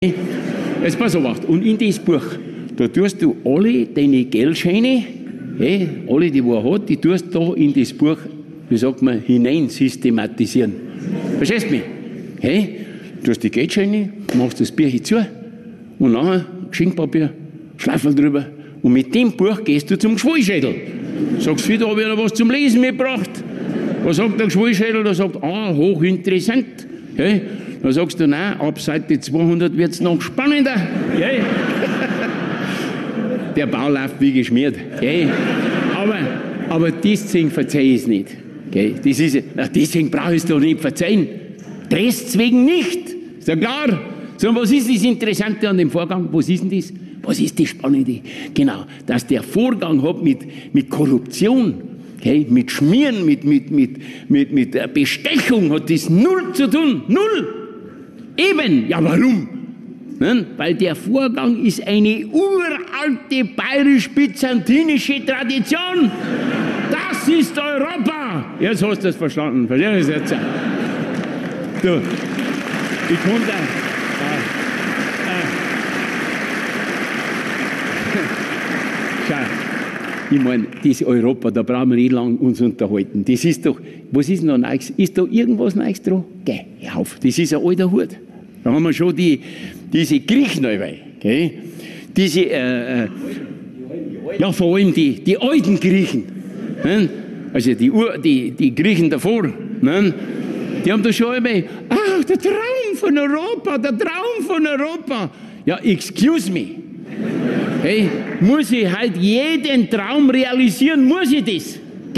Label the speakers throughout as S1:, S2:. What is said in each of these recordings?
S1: Jetzt pass auf, und in das Buch, da tust du alle deine Geldscheine, hey, alle, die er hat, die tust du da in das Buch, wie sagt man, hinein systematisieren. Verstehst du mich? Hey, du hast die Geldscheine, machst das Bierchen zu und nachher Geschenkpapier, Schleifel drüber und mit dem Buch gehst du zum Geschwulschädel. Sagst du, da habe ich noch was zum Lesen mitgebracht. Was sagt der Geschwulschädel? Der sagt, hochinteressant. Hey, dann sagst du, nein, ab Seite 200 wird es noch spannender. Hey. Der Bau läuft wie geschmiert. Hey. Aber deswegen verzeih ich es nicht. Okay? Deswegen brauche ich es doch nicht verzeihen. Deswegen nicht. Ist ja klar. So, was ist das Interessante an dem Vorgang? Was ist denn das? Was ist das Spannende? Genau, dass der Vorgang hat mit Korruption, okay? Mit Schmieren, mit Bestechung hat das null zu tun. Null. Eben. Ja, warum? Nein, weil der Vorgang ist eine uralte bayerisch-byzantinische Tradition. Das ist Europa. Jetzt hast du es verstanden. Verstehst du das jetzt? Du, ich konnte... Schau, ich meine, das Europa, da brauchen wir nicht lang uns unterhalten. Das ist doch, was ist noch Neues? Ist da irgendwas Neues dran? Geh, hör auf, das ist ein alter Hut. Da haben wir schon diese Griechen dabei, okay? Diese, ja, vor allem die alten Griechen, ne? Also die Griechen davor, ne? Die haben da schon dabei, der Traum von Europa, der Traum von Europa. Ja, excuse me. Hey, muss ich halt jeden Traum realisieren? Muss ich das?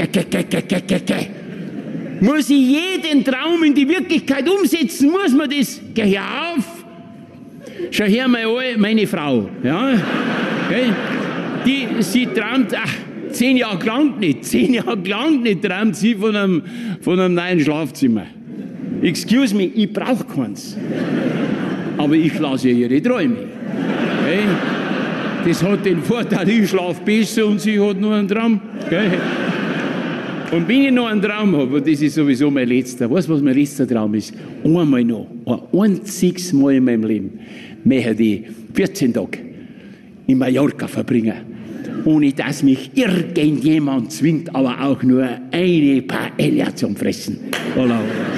S1: Muss ich jeden Traum in die Wirklichkeit umsetzen? Muss man das? Geh auf! Schau her, meine Frau. Ja? Hey, sie träumt, 10 Jahre lang nicht. 10 Jahre lang nicht träumt sie von einem neuen Schlafzimmer. Excuse me, ich brauche keins. Aber ich lasse ihre Träume. Hey? Das hat den Vorteil, ich schlafe besser und sie hat nur einen Traum. Gell? Und wenn ich noch einen Traum habe, und das ist sowieso mein letzter, weißt du, was mein letzter Traum ist? Einmal noch, ein einziges Mal in meinem Leben, möchte ich 14 Tage in Mallorca verbringen, ohne dass mich irgendjemand zwingt, aber auch nur eine Paella zum Fressen. Voilà.